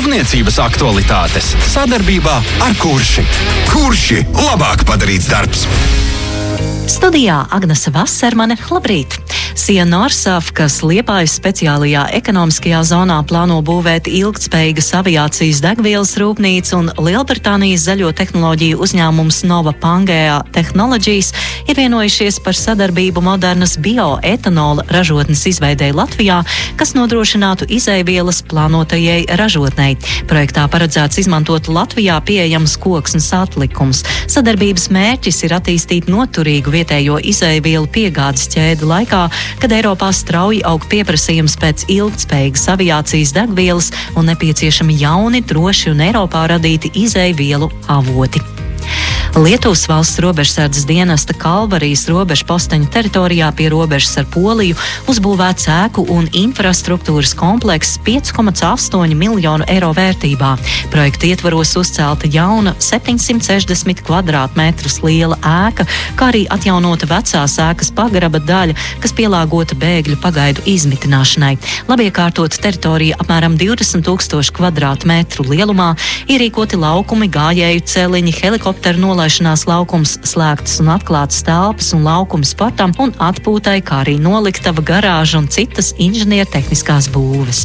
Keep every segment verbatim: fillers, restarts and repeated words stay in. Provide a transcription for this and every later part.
Būvniecības aktualitātes sadarbībā ar Kurši. Kurši - labāk padarīts darbs. Studijā Agnese Vasermane, labrīt! Sija Norsaf, kas Liepājas speciālajā ekonomiskajā zonā plāno būvēt ilgtspējīgas aviācijas degvielas rūpnīcu, un Lielbritānijas zaļo tehnoloģiju uzņēmums Nova Pangea Technologies ir vienojušies par sadarbību modernas bioetanola ražotnes izveidei Latvijā, kas nodrošinātu izejvielas plānotajai ražotnei. Projektā paredzēts izmantot Latvijā pieejams koksnes atlikums. Sadarbības mērķis ir attīstīt noturīgu vietējo izejvielu piegādes ķēdi laikā, kad Eiropā strauji aug pieprasījums pēc ilgtspējīgas aviācijas degvielas un nepieciešami jauni, droši un Eiropā radīti izejvielu avoti. Lietuvas valsts robežsardzes dienesta Kalvarijas robežu posteņu teritorijā pie robežas ar Poliju uzbūvēts ēku un infrastruktūras komplekss pieci komats astoņi miljonu eiro vērtībā. Projekta ietvaros uzcelta jauna septiņsimt sešdesmit kvadrātmetrus liela ēka, kā arī atjaunota vecās ēkas pagraba daļa, kas pielāgota bēgļu pagaidu izmitināšanai. Labiekārtota teritorija apmēram divdesmit tūkstoši kvadrātmetru lielumā, ierīkoti laukumi, gājēju celiņi, helikopteru nolaišanās laukums, slēgtas un atklātas telpas un laukumi sportam un atpūtai, kā arī noliktava, garāža un citas inženiertehniskās būves.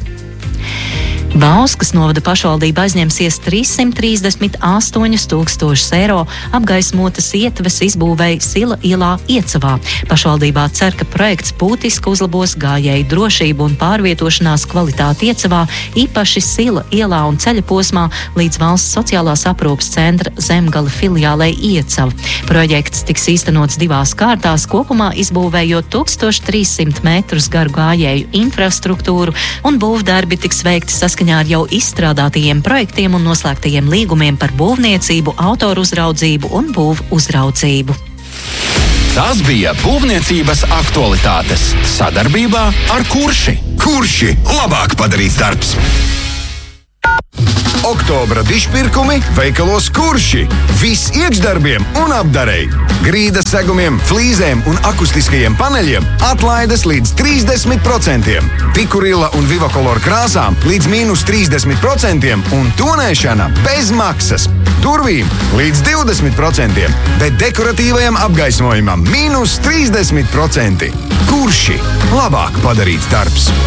Bauskas novada pašvaldība aizņemsies trīssimt trīsdesmit astoņus tūkstošus eiro apgaismotas ietves izbūvēja Sila ielā Iecavā. Pašvaldībā cer, ka projekts būtiski uzlabos gājēju drošību un pārvietošanās kvalitāti Iecavā, īpaši Sila ielā un ceļa posmā līdz valsts sociālās aprūpes centra Zemgala filiālei Iecava. Projekts tiks īstenots divās kārtās, kopumā izbūvējot tūkstoš trīssimt metrus garu gājēju infrastruktūru, un būvdarbi tiks veikti saskaņā ar jau izstrādātajiem projektiem un noslēgtajiem līgumiem par būvniecību, autoru uzraudzību un būvu uzraudzību. Tas bija būvniecības aktualitātes sadarbībā ar Kurši. Kurši - labāk padarīts darbs. Oktobra dišpirkumi veikalos Kurši. Viss iekšdarbiem un apdarei. Grīdas segumiem, flīzēm un akustiskajiem paneļiem atlaides līdz trīsdesmit procentiem. Pikurila un Vivakolor krāsām līdz mīnus trīsdesmit procentiem un tonēšana bez maksas. Durvīm līdz divdesmit procentiem, bet dekoratīvajam apgaismojumam mīnus trīsdesmit procenti. Kurši - labāk padarīts darbs.